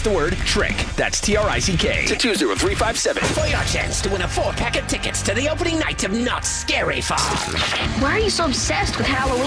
Text the word TRICK, that's TRICK, to 20357 for your chance to win a 4-pack of tickets to the opening night of Knott's Scary Farm. Why are you so obsessed with Halloween?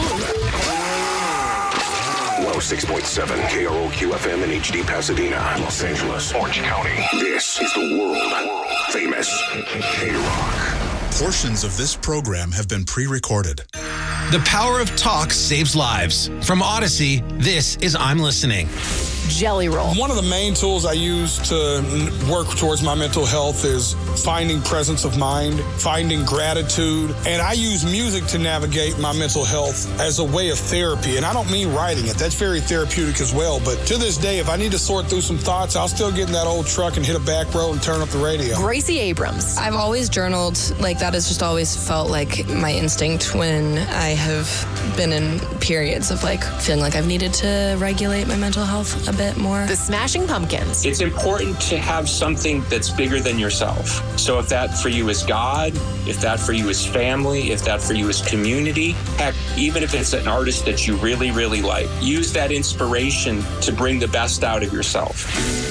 106.7 KROQ FM in HD Pasadena, Los Angeles, Orange County. This is the world famous K-Rock. Portions of this program have been pre-recorded. The power of talk saves lives. From Odyssey, this is I'm Listening. Jelly Roll. One of the main tools I use to work towards my mental health is finding presence of mind, finding gratitude, and I use music to navigate my mental health as a way of therapy. And I don't mean writing it. That's very therapeutic as well. But to this day, if I need to sort through some thoughts, I'll still get in that old truck and hit a back road and turn up the radio. Gracie Abrams. I've always journaled. Like, that has just always felt like my instinct when I have been in periods of like feeling like I've needed to regulate my mental health a bit more. The Smashing Pumpkins. It's important to have something that's bigger than yourself. So if that for you is God, if that for you is family, if that for you is community, heck, even if it's an artist that you really, really like, use that inspiration to bring the best out of yourself.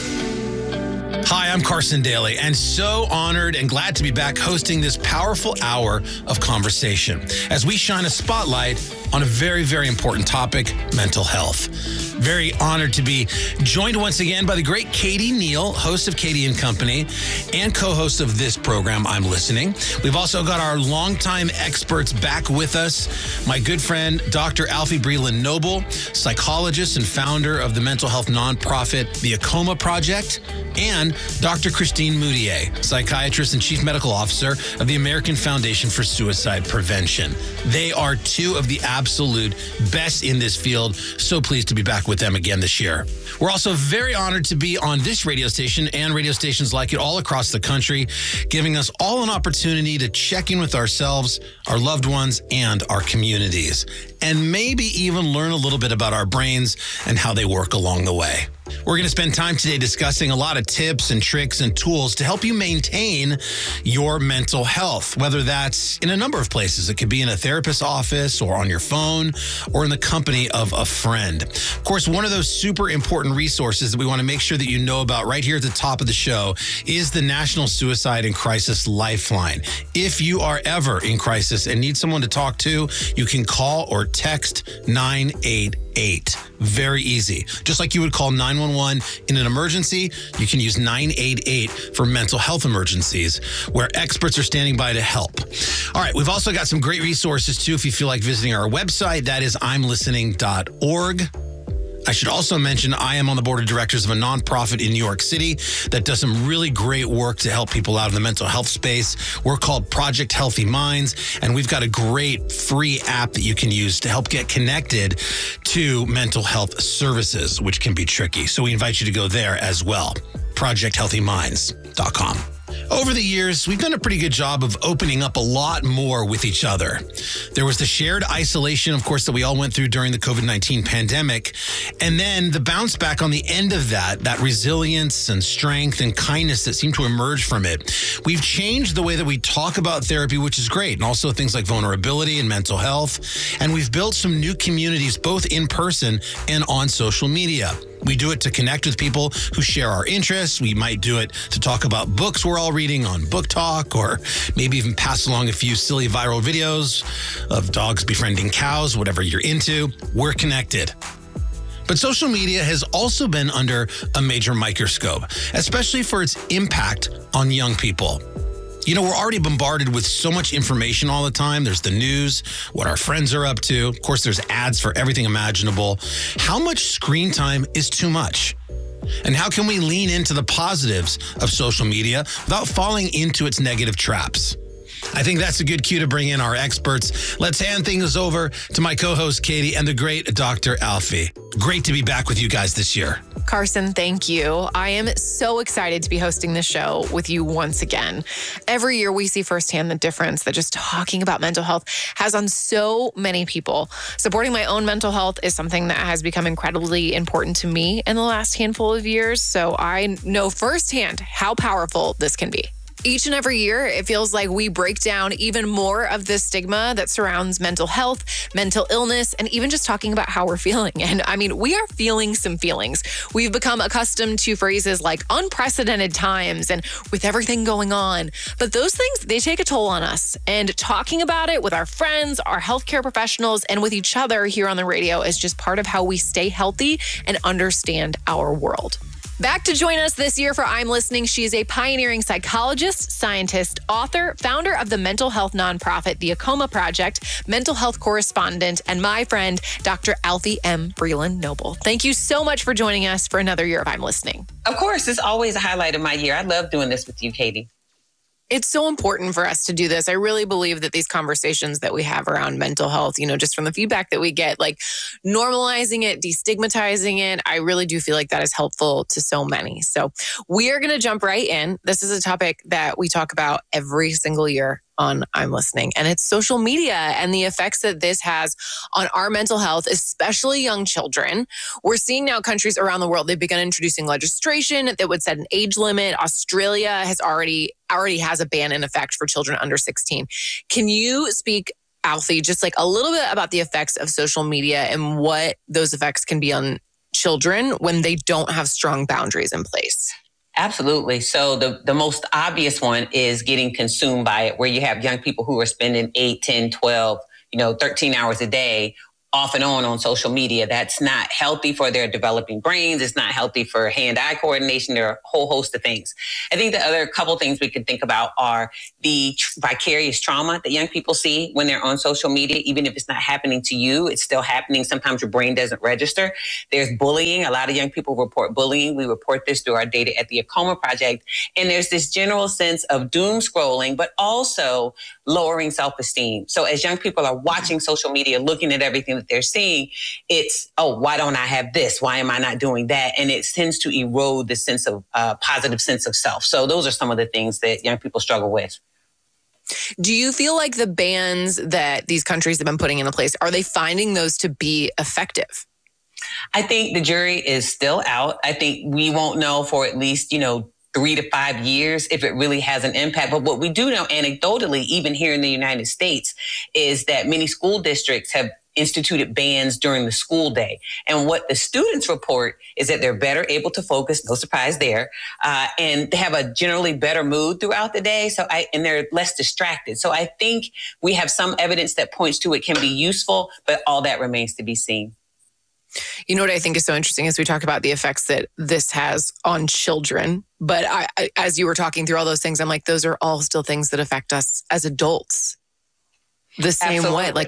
Hi, I'm Carson Daly, and so honored and glad to be back hosting this powerful hour of conversation as we shine a spotlight on a very, very important topic, mental health. Very honored to be joined once again by the great Katie Neal, host of Katie & Company and co-host of this program, I'm Listening. We've also got our longtime experts back with us. My good friend, Dr. Alfie Breland Noble, psychologist and founder of the mental health nonprofit, the Acoma Project, and Dr. Christine Moutier, psychiatrist and chief medical officer of the American Foundation for Suicide Prevention. They are two of the absolute best in this field. So pleased to be back with them again this year. We're also very honored to be on this radio station and radio stations like it all across the country, giving us all an opportunity to check in with ourselves, our loved ones, and our communities, and maybe even learn a little bit about our brains and how they work along the way. We're going to spend time today discussing a lot of tips and tricks and tools to help you maintain your mental health, whether that's in a number of places. It could be in a therapist's office or on your phone or in the company of a friend. Of course, one of those super important resources that we want to make sure that you know about right here at the top of the show is the National Suicide and Crisis Lifeline. If you are ever in crisis and need someone to talk to, you can call or text 988. Very easy. Just like you would call 911 in an emergency, you can use 988 for mental health emergencies, where experts are standing by to help. All right, we've also got some great resources too if you feel like visiting our website. That is imlistening.org. I should also mention I am on the board of directors of a nonprofit in New York City that does some really great work to help people out in the mental health space. We're called Project Healthy Minds, and we've got a great free app that you can use to help get connected to mental health services, which can be tricky. So we invite you to go there as well. ProjectHealthyMinds.com. Over the years, we've done a pretty good job of opening up a lot more with each other. There was the shared isolation, of course, that we all went through during the COVID-19 pandemic. And then the bounce back on the end of that resilience and strength and kindness that seemed to emerge from it. We've changed the way that we talk about therapy, which is great. And also things like vulnerability and mental health. And we've built some new communities, both in person and on social media. We do it to connect with people who share our interests. We might do it to talk about books we're all reading on Book Talk, or maybe even pass along a few silly viral videos of dogs befriending cows, whatever you're into. We're connected. But social media has also been under a major microscope, especially for its impact on young people. You know, we're already bombarded with so much information all the time. There's the news, what our friends are up to. Of course, there's ads for everything imaginable. How much screen time is too much? And how can we lean into the positives of social media without falling into its negative traps? I think that's a good cue to bring in our experts. Let's hand things over to my co-host, Katie, and the great Dr. Alfie. Great to be back with you guys this year. Carson, thank you. I am so excited to be hosting this show with you once again. Every year we see firsthand the difference that just talking about mental health has on so many people. Supporting my own mental health is something that has become incredibly important to me in the last handful of years. So I know firsthand how powerful this can be. Each and every year, it feels like we break down even more of the stigma that surrounds mental health, mental illness, and even just talking about how we're feeling. And I mean, we are feeling some feelings. We've become accustomed to phrases like unprecedented times and with everything going on. But those things, they take a toll on us. And talking about it with our friends, our healthcare professionals, and with each other here on the radio is just part of how we stay healthy and understand our world. Back to join us this year for I'm Listening. She is a pioneering psychologist, scientist, author, founder of the mental health nonprofit, the Acoma Project, mental health correspondent, and my friend, Dr. Alfie M. Breland-Noble. Thank you so much for joining us for another year of I'm Listening. Of course, it's always a highlight of my year. I love doing this with you, Katie. It's so important for us to do this. I really believe that these conversations that we have around mental health, just from the feedback that we get, like normalizing it, destigmatizing it, I really do feel like that is helpful to so many. So we are going to jump right in. This is a topic that we talk about every single year on I'm Listening, and it's social media and the effects that this has on our mental health, especially young children. We're seeing now countries around the world, they've begun introducing legislation that would set an age limit. Australia has already has a ban in effect for children under 16. Can you speak, Alfie, just like a little bit about the effects of social media and what those effects can be on children when they don't have strong boundaries in place? Absolutely. So the most obvious one is getting consumed by it, where you have young people who are spending 8, 10, 12, 13 hours a day off and on social media. That's not healthy for their developing brains. It's not healthy for hand-eye coordination. There are a whole host of things. I think the other couple things we could think about are the vicarious trauma that young people see when they're on social media. Even if it's not happening to you, it's still happening. Sometimes your brain doesn't register. There's bullying. A lot of young people report bullying. We report this through our data at the Acoma Project. And there's this general sense of doom scrolling, but also lowering self-esteem. So as young people are watching social media, looking at everything that they're seeing, it's, why don't I have this? Why am I not doing that? And it tends to erode the sense of positive sense of self. So those are some of the things that young people struggle with. Do you feel like the bans that these countries have been putting into place, are they finding those to be effective? I think the jury is still out. I think we won't know for at least, 3 to 5 years if it really has an impact. But what we do know anecdotally, even here in the United States, is that many school districts have instituted bans during the school day. And what the students report is that they're better able to focus, no surprise there, and they have a generally better mood throughout the day. And they're less distracted. So I think we have some evidence that points to it can be useful, but all that remains to be seen. You know what I think is so interesting is we talk about the effects that this has on children. But I, as you were talking through all those things, I'm like, those are all still things that affect us as adults the same way. Like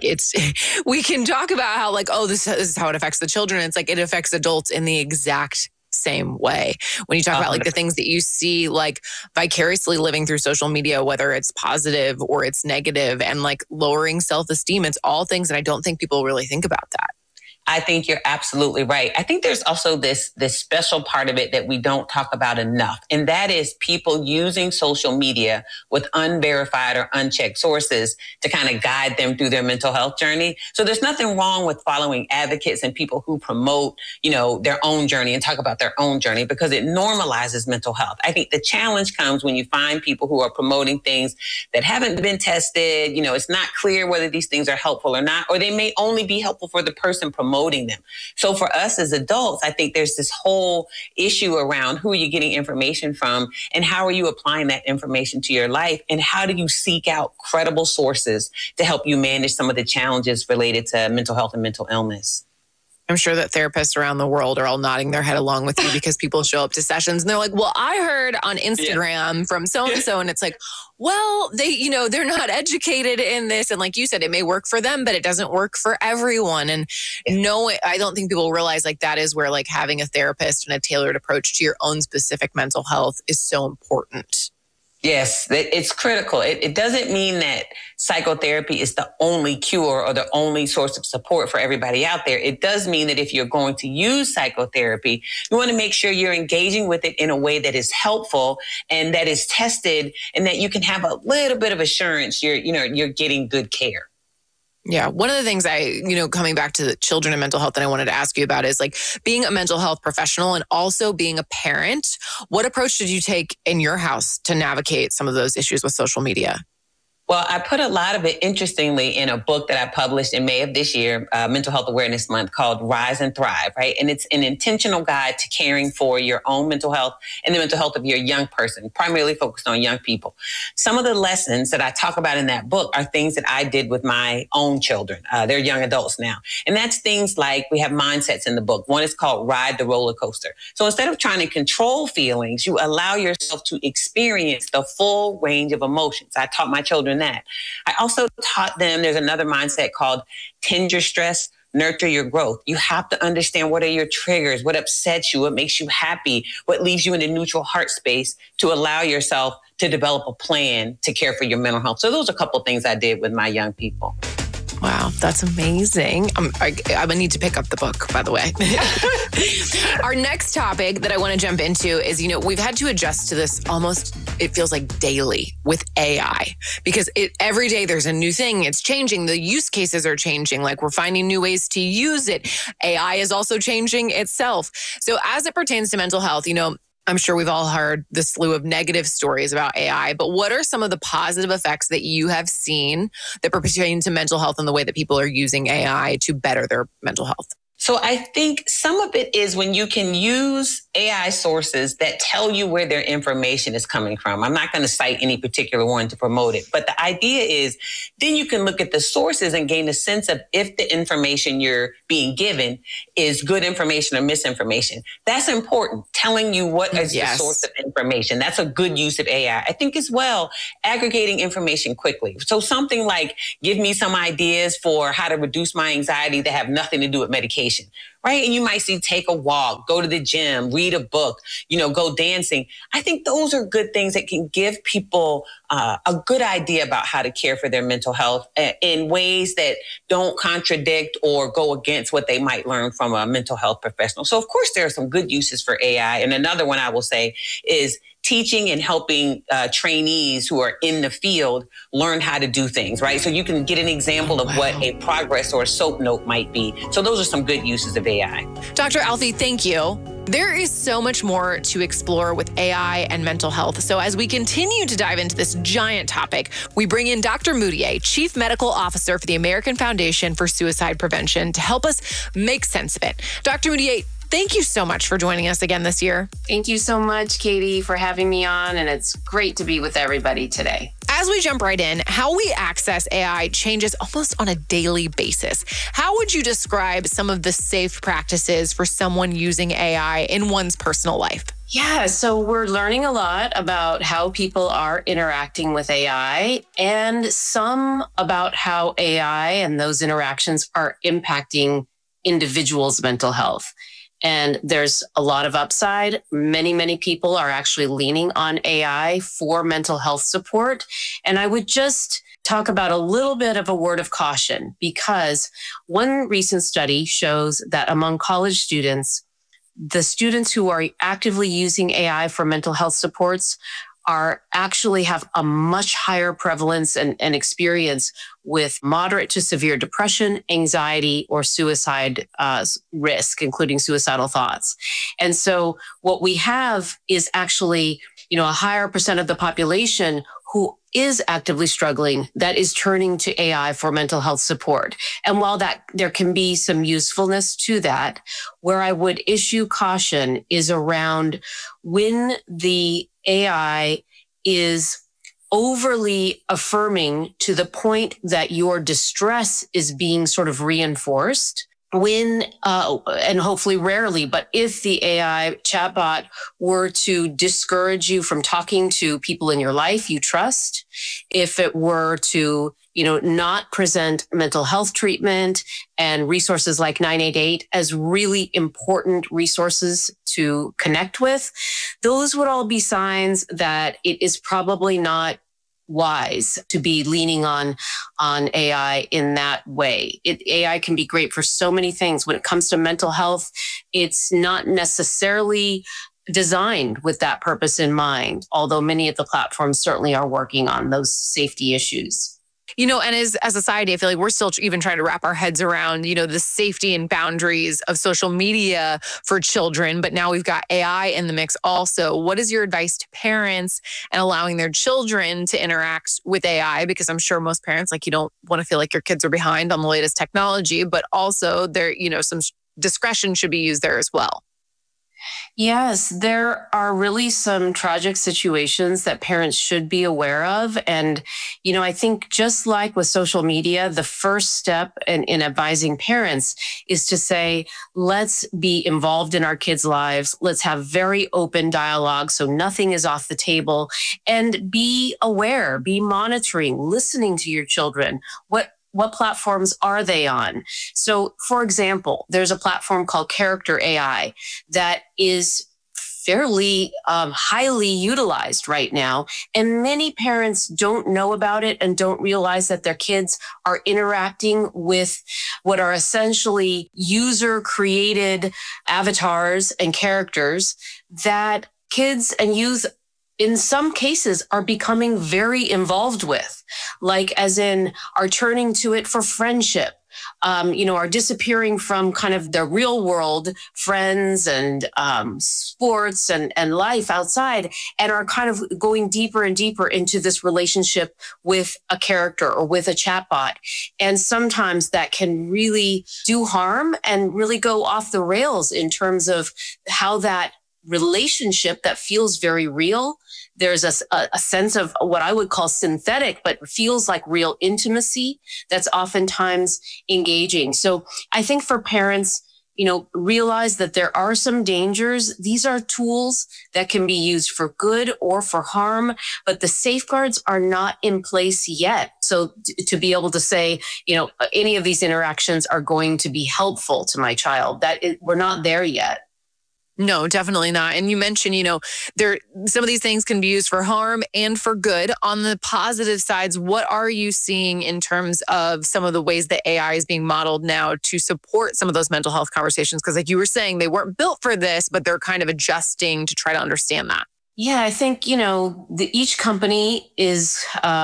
we can talk about how like, this is how it affects the children. It's like it affects adults in the exact same way. When you talk about like the things that you see like vicariously living through social media, whether it's positive or it's negative and like lowering self-esteem, it's all things that I don't think people really think about that. I think you're absolutely right. I think there's also this special part of it that we don't talk about enough. And that is people using social media with unverified or unchecked sources to kind of guide them through their mental health journey. So there's nothing wrong with following advocates and people who promote, their own journey and talk about their own journey because it normalizes mental health. I think the challenge comes when you find people who are promoting things that haven't been tested. It's not clear whether these things are helpful or not, or they may only be helpful for the person promoting them. So for us as adults, I think there's this whole issue around who are you getting information from and how are you applying that information to your life and how do you seek out credible sources to help you manage some of the challenges related to mental health and mental illness. I'm sure that therapists around the world are all nodding their head along with you because people show up to sessions and they're like, well, I heard on Instagram from so-and-so. And it's like, well, they're not educated in this. And like you said, it may work for them, but it doesn't work for everyone. And I don't think people realize like that is where like having a therapist and a tailored approach to your own specific mental health is so important. Yes, it's critical. It doesn't mean that psychotherapy is the only cure or the only source of support for everybody out there. It does mean that if you're going to use psychotherapy, you want to make sure you're engaging with it in a way that is helpful and that is tested and that you can have a little bit of assurance you're getting good care. Yeah. One of the things coming back to the children and mental health that I wanted to ask you about is like being a mental health professional and also being a parent. What approach did you take in your house to navigate some of those issues with social media? Well, I put a lot of it, interestingly, in a book that I published in May of this year, Mental Health Awareness Month, called Rise and Thrive, right? And it's an intentional guide to caring for your own mental health and the mental health of your young person, primarily focused on young people. Some of the lessons that I talk about in that book are things that I did with my own children. They're young adults now. And that's things like, we have mindsets in the book. One is called Ride the Roller Coaster. So instead of trying to control feelings, you allow yourself to experience the full range of emotions. I taught my children that. I also taught them, there's another mindset called tend your stress, nurture your growth. You have to understand what are your triggers, what upsets you, what makes you happy, what leaves you in a neutral heart space to allow yourself to develop a plan to care for your mental health. So those are a couple of things I did with my young people. Wow, that's amazing. I need to pick up the book, by the way. Our next topic that I want to jump into is, we've had to adjust to this almost, it feels like daily with AI, because every day there's a new thing. It's changing. The use cases are changing. Like, we're finding new ways to use it. AI is also changing itself. So as it pertains to mental health, I'm sure we've all heard the slew of negative stories about AI, but what are some of the positive effects that you have seen that pertain to mental health and the way that people are using AI to better their mental health? So I think some of it is when you can use AI sources that tell you where their information is coming from. I'm not going to cite any particular one to promote it, but the idea is then you can look at the sources and gain a sense of if the information you're being given is good information or misinformation. That's important. Telling you what is the source of information. That's a good use of AI. I think as well, aggregating information quickly. So something like, give me some ideas for how to reduce my anxiety that have nothing to do with medication. Right? And you might see, take a walk, go to the gym, read a book, go dancing. I think those are good things that can give people a good idea about how to care for their mental health in ways that don't contradict or go against what they might learn from a mental health professional. So, of course, there are some good uses for AI. And another one I will say is teaching and helping trainees who are in the field learn how to do things, right? So you can get an example of what a progress or a SOAP note might be. So those are some good uses of AI. Dr. Alfie, thank you. There is so much more to explore with AI and mental health. So as we continue to dive into this giant topic, we bring in Dr. Moutier, Chief Medical Officer for the American Foundation for Suicide Prevention, to help us make sense of it. Dr. Moutier, thank you so much for joining us again this year. Thank you so much, Katie, for having me on, and it's great to be with everybody today. As we jump right in, how we access AI changes almost on a daily basis. How would you describe some of the safe practices for someone using AI in one's personal life? Yeah, so we're learning a lot about how people are interacting with AI and some about how AI and those interactions are impacting individuals' mental health. And there's a lot of upside. Many people are actually leaning on AI for mental health support. And I would just talk about a little bit of a word of caution, because one recent study shows that among college students, the students who are actively using AI for mental health supports actually have a much higher prevalence and experience with moderate to severe depression, anxiety, or suicide risk, including suicidal thoughts. And so what we have is actually, a higher percent of the population who is actively struggling that is turning to AI for mental health support. And while there can be some usefulness to that, where I would issue caution is around when the AI is overly affirming to the point that your distress is being sort of reinforced. When, and hopefully rarely, but if the AI chatbot were to discourage you from talking to people in your life you trust, if it were to, not present mental health treatment and resources like 988 as really important resources to connect with, those would all be signs that it is probably not wise to be leaning on AI in that way. AI can be great for so many things. When it comes to mental health, it's not necessarily designed with that purpose in mind, although many of the platforms certainly are working on those safety issues. And as a society, I feel like we're still even trying to wrap our heads around, the safety and boundaries of social media for children. But now we've got AI in the mix also. What is your advice to parents and allowing their children to interact with AI? Because I'm sure most parents, you don't want to feel like your kids are behind on the latest technology, but also there, some discretion should be used there as well. Yes, there are really some tragic situations that parents should be aware of. And, I think just like with social media, the first step in advising parents is to say, let's be involved in our kids' lives. Let's have very open dialogue so nothing is off the table, and be aware, be monitoring, listening to your children. What platforms are they on? So, for example, there's a platform called Character AI that is fairly highly utilized right now. And many parents don't know about it and don't realize that their kids are interacting with what are essentially user-created avatars and characters that kids and youth in some cases are becoming very involved with, as in are turning to it for friendship, are disappearing from kind of the real world friends and sports and life outside, and are kind of going deeper and deeper into this relationship with a character or with a chatbot. And sometimes that can really do harm and really go off the rails in terms of how that relationship that feels very real. There's a sense of what I would call synthetic, but feels like real intimacy that's oftentimes engaging. So I think for parents, realize that there are some dangers. These are tools that can be used for good or for harm, but the safeguards are not in place yet. So to be able to say, any of these interactions are going to be helpful to my child, we're not there yet. No, definitely not. And you mentioned, some of these things can be used for harm and for good. On the positive sides, what are you seeing in terms of some of the ways that AI is being modeled now to support some of those mental health conversations? Because like you were saying, they weren't built for this, but they're kind of adjusting to try to understand that. Yeah, I think, each company is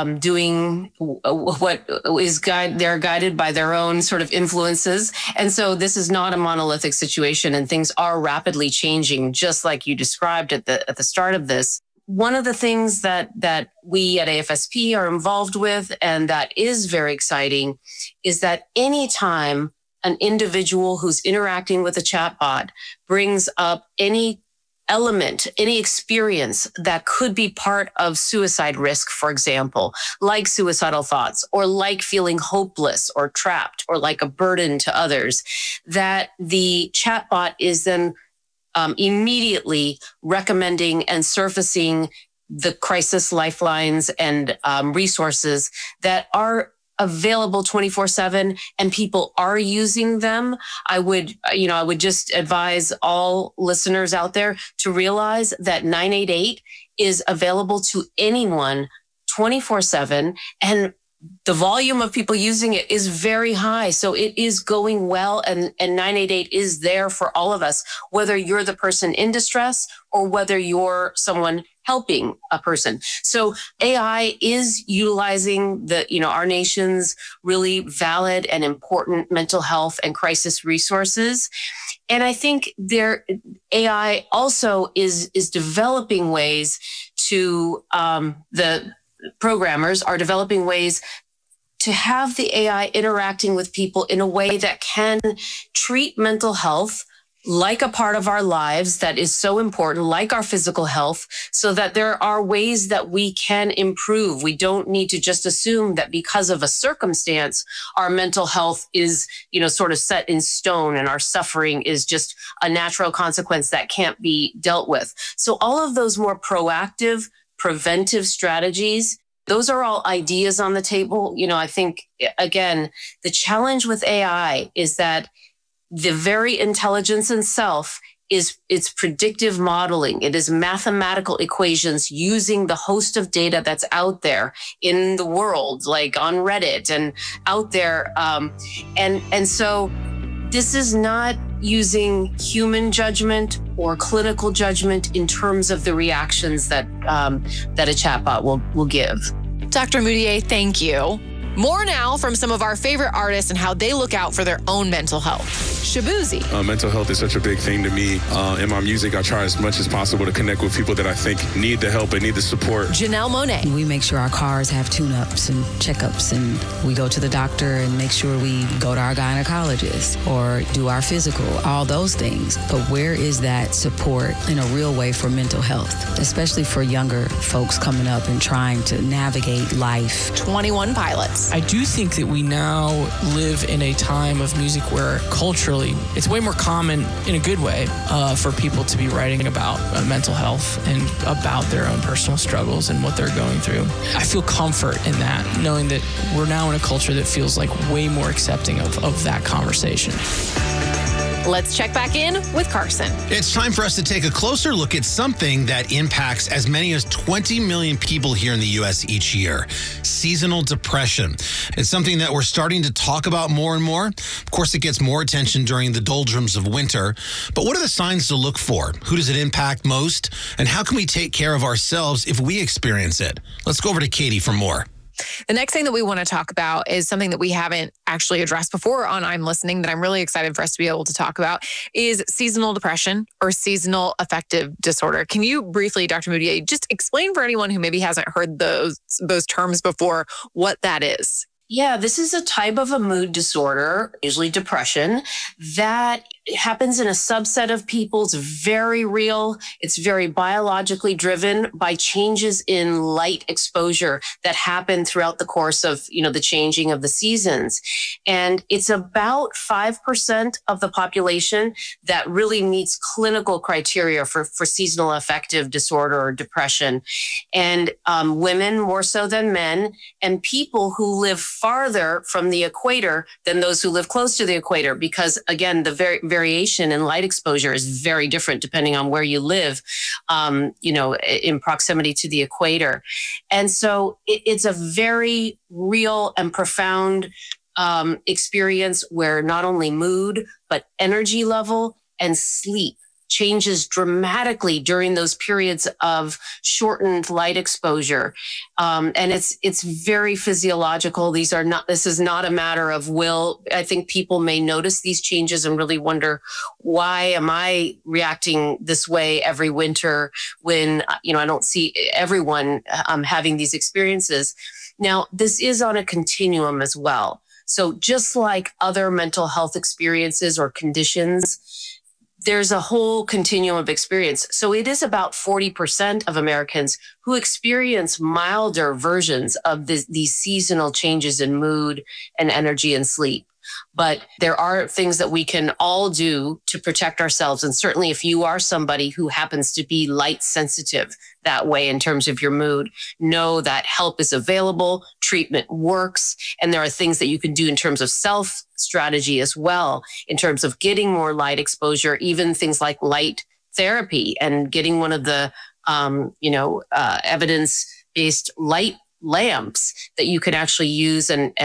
doing what is they're guided by their own sort of influences. And so this is not a monolithic situation, and things are rapidly changing, just like you described at the start of this. One of the things that we at AFSP are involved with, and that is very exciting, is that anytime an individual who's interacting with a chatbot brings up any element, any experience that could be part of suicide risk, for example, like suicidal thoughts, or like feeling hopeless or trapped, or like a burden to others, that the chatbot is then immediately recommending and surfacing the crisis lifelines and resources that are available 24/7, and people are using them. I would just advise all listeners out there to realize that 988 is available to anyone 24/7, and the volume of people using it is very high. So it is going well, and 988 is there for all of us, whether you're the person in distress or whether you're someone helping a person. So AI is utilizing our nation's really valid and important mental health and crisis resources. And I think AI also is developing ways to, the programmers are developing ways to have the AI interacting with people in a way that can treat mental health like a part of our lives that is so important, like our physical health, so that there are ways that we can improve. We don't need to just assume that because of a circumstance, our mental health is, sort of set in stone, and our suffering is just a natural consequence that can't be dealt with. So all of those more proactive, preventive strategies, those are all ideas on the table. I think, again, the challenge with AI is that the very intelligence itself is its predictive modeling. It is mathematical equations using the host of data that's out there in the world, like on Reddit and out there. And so this is not using human judgment or clinical judgment in terms of the reactions that a chatbot will give. Dr. Moutier, thank you. More now from some of our favorite artists and how they look out for their own mental health. Shabuzi. Mental health is such a big thing to me. In my music, I try as much as possible to connect with people that I think need the help and need the support. Janelle Monáe. We make sure our cars have tune-ups and checkups, and we go to the doctor and make sure we go to our gynecologist or do our physical, all those things. But where is that support in a real way for mental health, especially for younger folks coming up and trying to navigate life? 21 Pilots. I do think that we now live in a time of music where culturally it's way more common in a good way for people to be writing about mental health and about their own personal struggles and what they're going through. I feel comfort in that, knowing that we're now in a culture that feels like way more accepting of that conversation. Let's check back in with Carson. It's time for us to take a closer look at something that impacts as many as 20 million people here in the U.S. each year: seasonal depression. It's something that we're starting to talk about more and more. Of course, it gets more attention during the doldrums of winter. But what are the signs to look for? Who does it impact most? And how can we take care of ourselves if we experience it? Let's go over to Katie for more. The next thing that we want to talk about is something that we haven't actually addressed before on I'm Listening that I'm really excited for us to be able to talk about is seasonal depression or seasonal affective disorder. Can you briefly, Dr. Moutier, just explain for anyone who maybe hasn't heard those terms before what that is? Yeah, this is a type of a mood disorder, usually depression, that happens in a subset of people. It's very real. It's very biologically driven by changes in light exposure that happen throughout the course of, the changing of the seasons. And it's about 5% of the population that really meets clinical criteria for seasonal affective disorder or depression. And women more so than men, and people who live farther from the equator than those who live close to the equator, because again, the variation in light exposure is very different depending on where you live, in proximity to the equator. And so it's a very real and profound experience where not only mood, but energy level and sleep changes dramatically during those periods of shortened light exposure. And it's very physiological. This is not a matter of will. I think people may notice these changes and really wonder, why am I reacting this way every winter when, I don't see everyone having these experiences. Now, this is on a continuum as well. So just like other mental health experiences or conditions, there's a whole continuum of experience. So it is about 40% of Americans who experience milder versions of these seasonal changes in mood and energy and sleep. But there are things that we can all do to protect ourselves. And certainly if you are somebody who happens to be light sensitive that way in terms of your mood, know that help is available, treatment works, and there are things that you can do in terms of self strategy as well, in terms of getting more light exposure, even things like light therapy and getting one of the, evidence-based light lamps that you can actually use and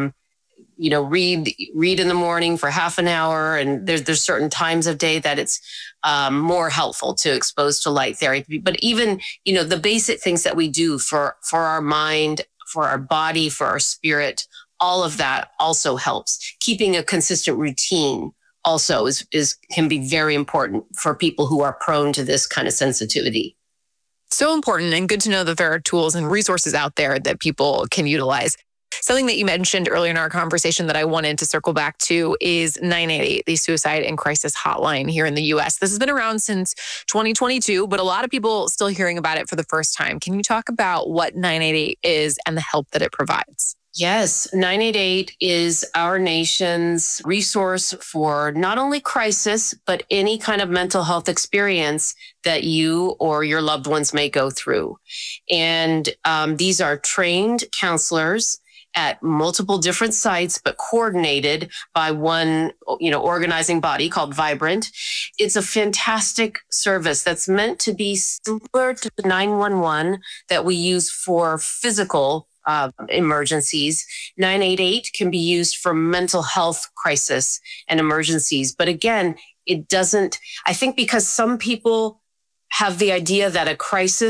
read in the morning for half an hour. And there's certain times of day that it's more helpful to expose to light therapy. But even, the basic things that we do for our mind, for our body, for our spirit, all of that also helps. Keeping a consistent routine also can be very important for people who are prone to this kind of sensitivity. So important and good to know that there are tools and resources out there that people can utilize. Something that you mentioned earlier in our conversation that I wanted to circle back to is 988, the suicide and crisis hotline here in the U.S. This has been around since 2022, but a lot of people still hearing about it for the first time. Can you talk about what 988 is and the help that it provides? Yes, 988 is our nation's resource for not only crisis, but any kind of mental health experience that you or your loved ones may go through. And these are trained counselors at multiple different sites, but coordinated by one, organizing body called Vibrant. It's a fantastic service that's meant to be similar to the 911 that we use for physical emergencies. 988 can be used for mental health crisis and emergencies. But again, it doesn't, I think because some people have the idea that a crisis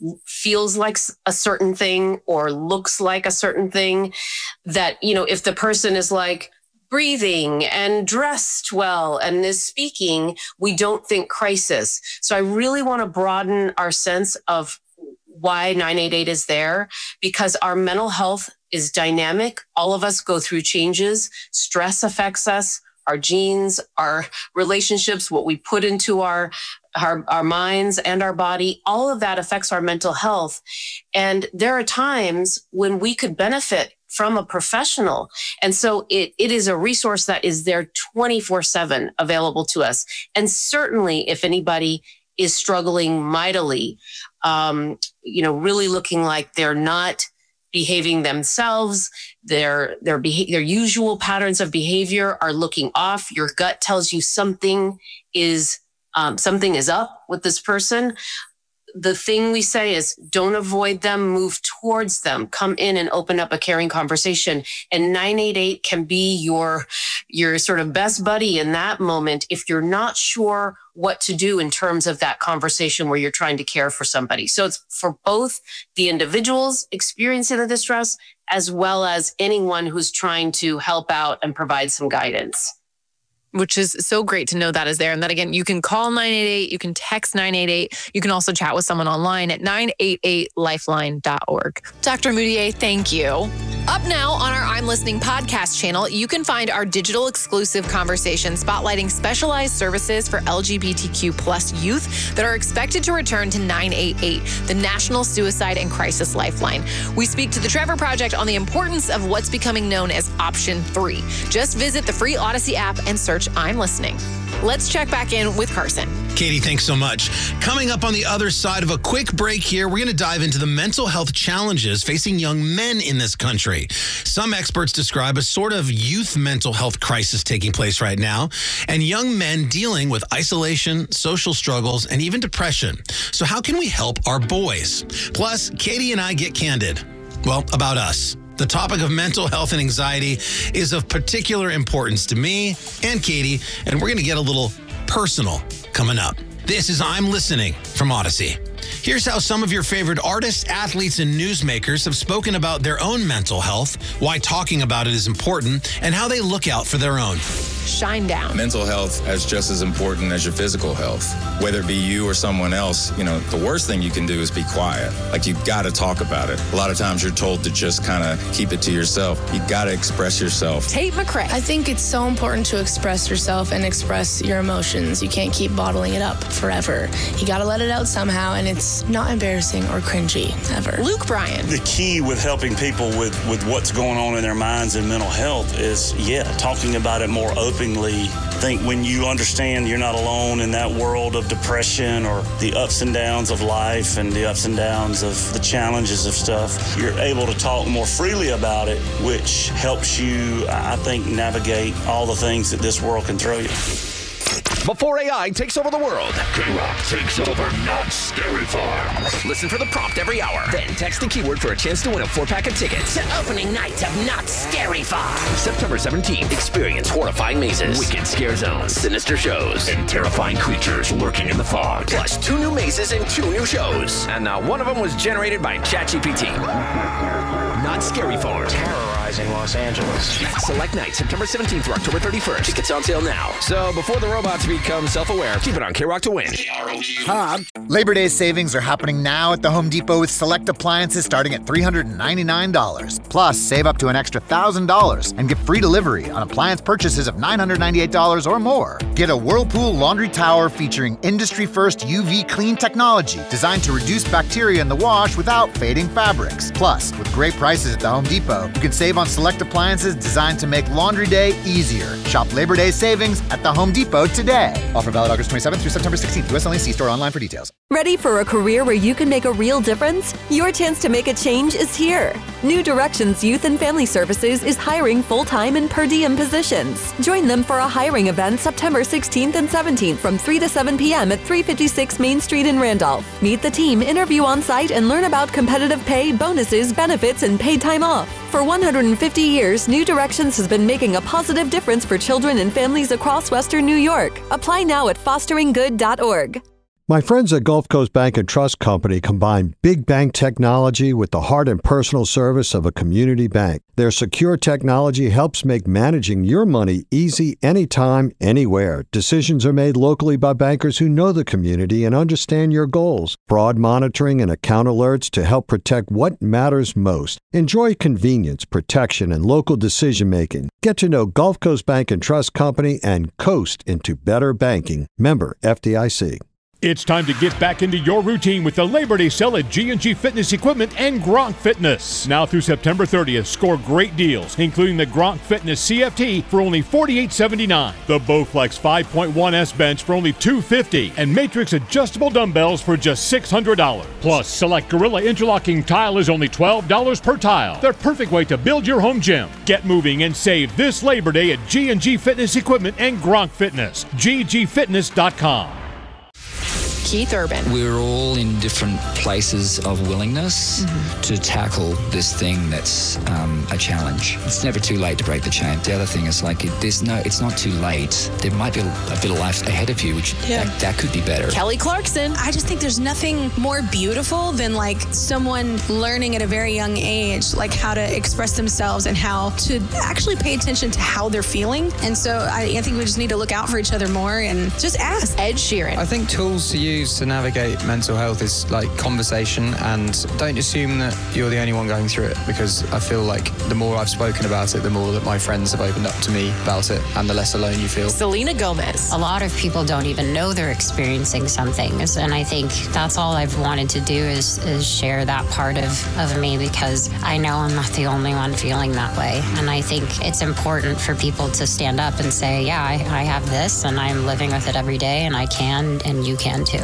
feels like a certain thing or looks like a certain thing, that, if the person is like breathing and dressed well and is speaking, we don't think crisis. So I really want to broaden our sense of why 988 is there, because our mental health is dynamic. All of us go through changes. Stress affects us, our genes, our relationships, what we put into our minds and our body. All of that affects our mental health. And there are times when we could benefit from a professional. And so it is a resource that is there 24/7 available to us. And certainly if anybody is struggling mightily, really looking like they're not behaving themselves, their usual patterns of behavior are looking off, your gut tells you something is up with this person. The thing we say is don't avoid them, move towards them, come in and open up a caring conversation. And 988 can be your sort of best buddy in that moment if you're not sure what to do in terms of that conversation where you're trying to care for somebody. So it's for both the individuals experiencing the distress as well as anyone who's trying to help out and provide some guidance. Which is so great to know that is there. And that, again, you can call 988, you can text 988, you can also chat with someone online at 988lifeline.org. Dr. Moutier, thank you. Up now on our I'm Listening podcast channel, you can find our digital exclusive conversation spotlighting specialized services for LGBTQ plus youth that are expected to return to 988, the National Suicide and Crisis Lifeline. We speak to the Trevor Project on the importance of what's becoming known as Option 3. Just visit the free Odyssey app and search I'm Listening. Let's check back in with Carson. Katie, thanks so much. Coming up on the other side of a quick break here, we're going to dive into the mental health challenges facing young men in this country. Some experts describe a sort of youth mental health crisis taking place right now, and young men dealing with isolation, social struggles, and even depression. So how can we help our boys? Plus, Katie and I get candid. Well, about us. The topic of mental health and anxiety is of particular importance to me and Katie, and we're going to get a little personal coming up. This is I'm Listening from Odyssey. Here's how some of your favorite artists, athletes, and newsmakers have spoken about their own mental health, why talking about it is important, and how they look out for their own. Shine down. Mental health is just as important as your physical health. Whether it be you or someone else, the worst thing you can do is be quiet. Like, you've got to talk about it. A lot of times you're told to just kind of keep it to yourself. You got to express yourself. Tate McRae. I think it's so important to express yourself and express your emotions. You can't keep bottling it up forever. You got to let it out somehow, and it's not embarrassing or cringy ever. Luke Bryan. The key with helping people with what's going on in their minds and mental health is, talking about it more openly. I think when you understand you're not alone in that world of depression or the ups and downs of life and the ups and downs of the challenges of stuff, you're able to talk more freely about it, which helps you, I think, navigate all the things that this world can throw you. Before AI takes over the world, K-Rock takes over Not Scary Farm. Listen for the prompt every hour. Then text the keyword for a chance to win a 4-pack of tickets to opening night of Not Scary Farm. September 17th. Experience horrifying mazes, wicked scare zones, sinister shows, and terrifying creatures lurking in the fog. Plus 2 new mazes and 2 new shows. And one of them was generated by ChatGPT. Not Scary Farm. Terrorizing Los Angeles. Select night, September 17th through October 31st. Tickets on sale now. So before the robots become self-aware, keep it on K-Rock to win. Tom, Labor Day savings are happening now at the Home Depot with select appliances starting at $399. Plus, save up to an extra $1,000 and get free delivery on appliance purchases of $998 or more. Get a Whirlpool laundry tower featuring industry-first UV clean technology designed to reduce bacteria in the wash without fading fabrics. Plus, with great prices at the Home Depot, you can save on select appliances designed to make laundry day easier. Shop Labor Day savings at the Home Depot today. Offer valid August 27th through September 16th. US only. See store online for details. Ready for a career where you can make a real difference? Your chance to make a change is here. New Directions Youth and Family Services is hiring full-time and per diem positions. Join them for a hiring event September 16th and 17th from 3 to 7 p.m. at 356 Main Street in Randolph. Meet the team, interview on site, and learn about competitive pay, bonuses, benefits, and paid time off. For 150 years, New Directions has been making a positive difference for children and families across Western New York. Apply now at fosteringgood.org. My friends at Gulf Coast Bank and Trust Company combine big bank technology with the heart and personal service of a community bank. Their secure technology helps make managing your money easy anytime, anywhere. Decisions are made locally by bankers who know the community and understand your goals. Fraud monitoring and account alerts to help protect what matters most. Enjoy convenience, protection, and local decision-making. Get to know Gulf Coast Bank and Trust Company and coast into better banking. Member FDIC. It's time to get back into your routine with the Labor Day sale at G&G Fitness Equipment and Gronk Fitness. Now through September 30th, score great deals, including the Gronk Fitness CFT for only $48.79, the Bowflex 5.1S bench for only $250, and Matrix adjustable dumbbells for just $600. Plus, select Gorilla interlocking tile is only $12 per tile. Their perfect way to build your home gym. Get moving and save this Labor Day at G&G Fitness Equipment and Gronk Fitness. ggfitness.com. Keith Urban. We're all in different places of willingness to tackle this thing that's a challenge. It's never too late to break the chain. The other thing is it's not too late. There might be a bit of life ahead of you, which that could be better. Kelly Clarkson. I just think there's nothing more beautiful than like someone learning at a very young age, like how to express themselves and how to actually pay attention to how they're feeling. And so I think we just need to look out for each other more and just ask. Ed Sheeran. I think tools to use to navigate mental health is like conversation, and don't assume that you're the only one going through it, because I feel like the more I've spoken about it, the more that my friends have opened up to me about it, and the less alone you feel. Selena Gomez. A lot of people don't even know they're experiencing some things, and I think that's all I've wanted to do is share that part of me, because I know I'm not the only one feeling that way. And I think it's important for people to stand up and say, yeah, I have this and I'm living with it every day, and I can, and you can too.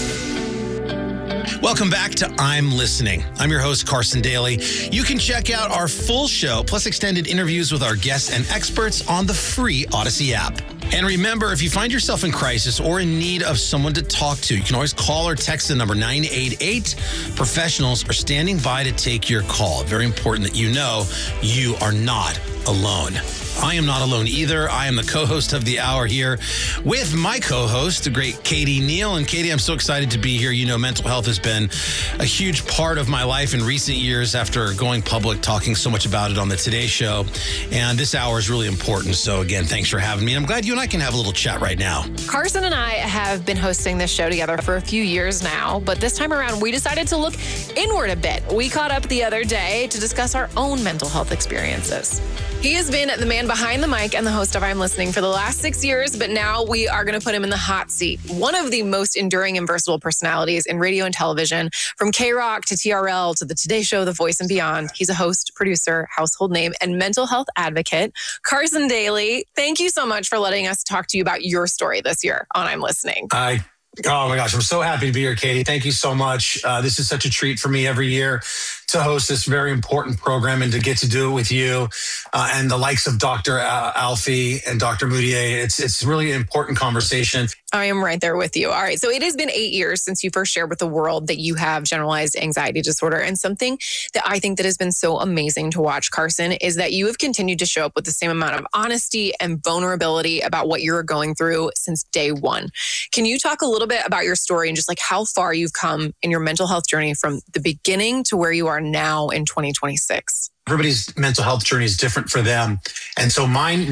Welcome back to I'm Listening. I'm your host, Carson Daly. You can check out our full show, plus extended interviews with our guests and experts on the free Odyssey app. And remember, if you find yourself in crisis or in need of someone to talk to, you can always call or text the number 988. Professionals are standing by to take your call. Very important that you know you are not alone. I am not alone either. I am the co-host of the hour here with my co-host, the great Katie Neal. And Katie, I'm so excited to be here. You know, mental health has been a huge part of my life in recent years after going public, talking so much about it on the Today Show. And this hour is really important. So again, thanks for having me. I'm glad you and I can have a little chat right now. Carson and I have been hosting this show together for a few years now, but this time around, we decided to look inward a bit. We caught up the other day to discuss our own mental health experiences. He has been the man behind the mic and the host of I'm Listening for the last 6 years, but now we are going to put him in the hot seat. One of the most enduring and versatile personalities in radio and television, from K-Rock to TRL to the Today Show, The Voice, and beyond. He's a host, producer, household name, and mental health advocate. Carson Daly, thank you so much for letting us talk to you about your story this year on I'm Listening. Oh my gosh, I'm so happy to be here, Katie. Thank you so much. This is such a treat for me every year to host this very important program and to get to do it with you and the likes of Dr. Alfie and Dr. Moutier. It's really an important conversation. I am right there with you. All right. So it has been 8 years since you first shared with the world that you have generalized anxiety disorder. And something that I think that has been so amazing to watch, Carson, is that you have continued to show up with the same amount of honesty and vulnerability about what you're going through since day one. Can you talk a little bit about your story and just like how far you've come in your mental health journey from the beginning to where you are now in 2026? Everybody's mental health journey is different for them. And so mine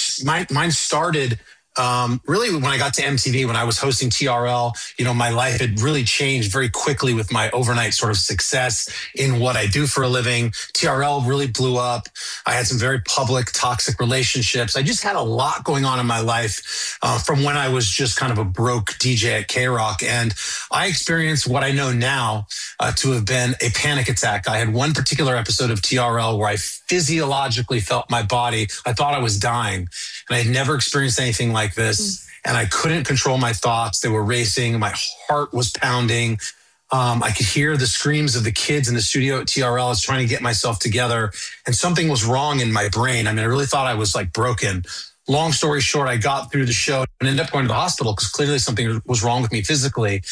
started really when I got to MTV, when I was hosting TRL. You know, my life had really changed very quickly with my overnight sort of success in what I do for a living. TRL really blew up. I had some very public toxic relationships. I just had a lot going on in my life from when I was just kind of a broke DJ at K-Rock. And I experienced what I know now to have been a panic attack. I had one particular episode of TRL where I physiologically felt my body. I thought I was dying, and I had never experienced anything like this. And I couldn't control my thoughts. They were racing. My heart was pounding. I could hear the screams of the kids in the studio at TRL. I was trying to get myself together, and something was wrong in my brain. I mean, I really thought I was like broken. Long story short, I got through the show and ended up going to the hospital because clearly something was wrong with me physically.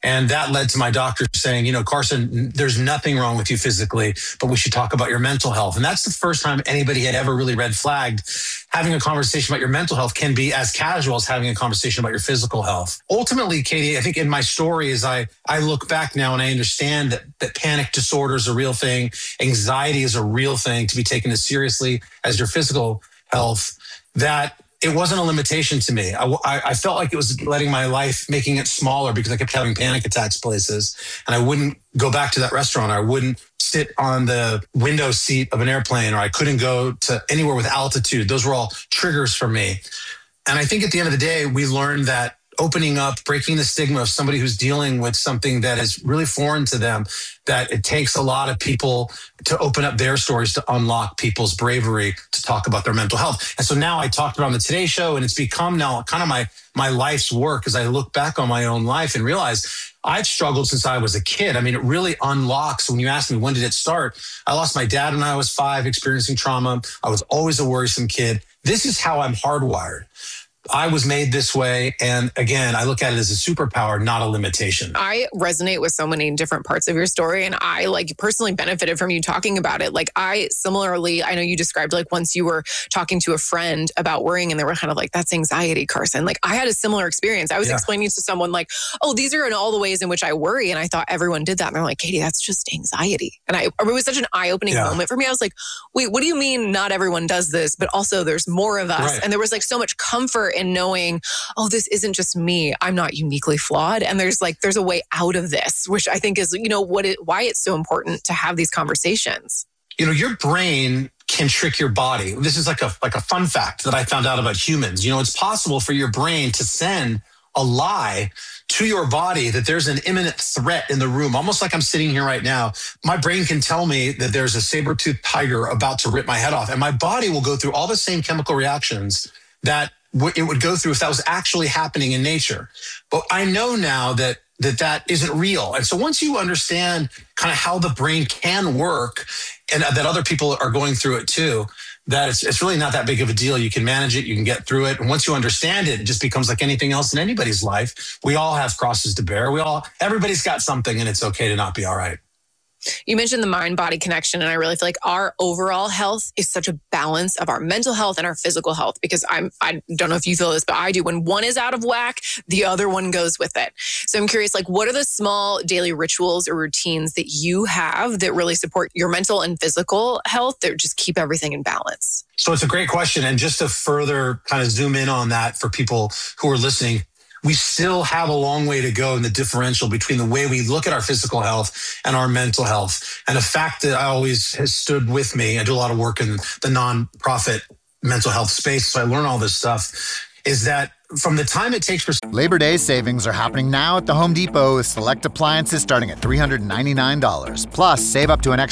And that led to my doctor saying, Carson, there's nothing wrong with you physically, but we should talk about your mental health. And that's the first time anybody had ever really red flagged. Having a conversation about your mental health can be as casual as having a conversation about your physical health. Ultimately, Katie, I think in my story, as I look back now and I understand that panic disorder is a real thing, anxiety is a real thing to be taken as seriously as your physical health, that it wasn't a limitation to me. I felt like it was letting my life, making it smaller because I kept having panic attacks places, and I wouldn't go back to that restaurant. Or I wouldn't sit on the window seat of an airplane, or I couldn't go to anywhere with altitude. Those were all triggers for me. And I think at the end of the day, we learned that opening up, breaking the stigma of somebody who's dealing with something that is really foreign to them, that it takes a lot of people to open up their stories to unlock people's bravery to talk about their mental health. And so now I talked about it on the Today Show, and it's become now kind of my life's work as I look back on my own life and realize I've struggled since I was a kid. I mean, it really unlocks. When you ask me, when did it start? I lost my dad when I was 5, experiencing trauma. I was always a worrisome kid. This is how I'm hardwired. I was made this way. And again, I look at it as a superpower, not a limitation. I resonate with so many different parts of your story. And I personally benefited from you talking about it. I similarly, I know you described once you were talking to a friend about worrying and they were kind of that's anxiety, Carson. I had a similar experience. I was explaining to someone oh, these are in all the ways in which I worry. And I thought everyone did that. And they're like, Katie, that's just anxiety. And it was such an eye-opening moment for me. I was like, wait, what do you mean not everyone does this? But also there's more of us. Right. And there was so much comfort in knowing, oh, this isn't just me. I'm not uniquely flawed. And there's a way out of this, which I think is, why it's so important to have these conversations. Your brain can trick your body. This is like a fun fact that I found out about humans. It's possible for your brain to send a lie to your body that there's an imminent threat in the room. Almost like I'm sitting here right now. My brain can tell me that there's a saber-toothed tiger about to rip my head off. And my body will go through all the same chemical reactions that it would go through if that was actually happening in nature. But I know now that isn't real. And so once you understand kind of how the brain can work and that other people are going through it too, that it's really not that big of a deal. You can manage it. You can get through it. And once you understand it, it just becomes like anything else in anybody's life. We all have crosses to bear. Everybody's got something, and it's okay to not be all right. You mentioned the mind-body connection, and I really feel like our overall health is such a balance of our mental health and our physical health, because I don't know if you feel this, but I do. When one is out of whack, the other one goes with it. So I'm curious, what are the small daily rituals or routines that you have that really support your mental and physical health that just keep everything in balance? So it's a great question. And just to further kind of zoom in on that for people who are listening, we still have a long way to go in the differential between the way we look at our physical health and our mental health. And a fact that I always has stood with me, I do a lot of work in the nonprofit mental health space, so I learn all this stuff, is that from the time it takes for... Labor Day savings are happening now at the Home Depot with select appliances starting at $399. Plus, save up to an extra